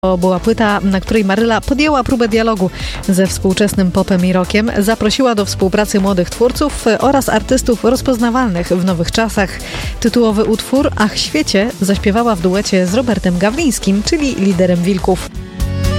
To była płyta, na której Maryla podjęła próbę dialogu ze współczesnym popem i rockiem. Zaprosiła do współpracy młodych twórców oraz artystów rozpoznawalnych w nowych czasach. Tytułowy utwór Ach świecie zaśpiewała w duecie z Robertem Gawlińskim, czyli liderem Wilków.